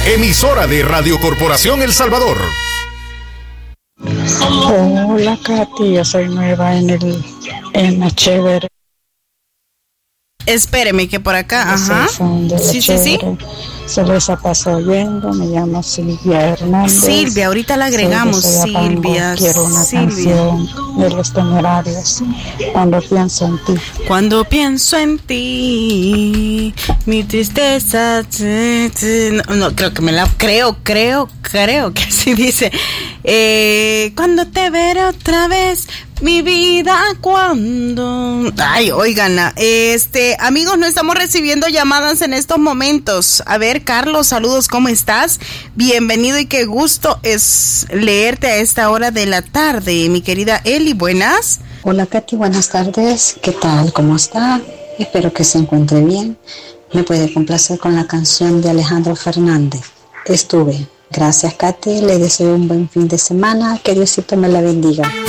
emisora de Radio Corporación El Salvador. Hola, Katy, yo soy nueva en la Chévere. Espéreme que por acá, ajá. Sí. Se les ha pasado oyendo, me llamo Silvia Hernández. Silvia, ahorita la agregamos, Silvia. Quiero una canción de Los Temerarios, Cuando pienso en ti. Cuando pienso en ti, mi tristeza. No, creo que así dice. Cuando te veré otra vez, mi vida, cuando. Ay, óiganla. Amigos, no estamos recibiendo llamadas en estos momentos. A ver, Carlos, saludos, ¿cómo estás? Bienvenido y qué gusto es leerte a esta hora de la tarde, mi querida Eli, buenas. Hola, Katy, buenas tardes. ¿Qué tal? ¿Cómo está? Espero que se encuentre bien. Me puede complacer con la canción de Alejandro Fernández, Estuve. Gracias, Katy. Le deseo un buen fin de semana. Que Diosito me la bendiga.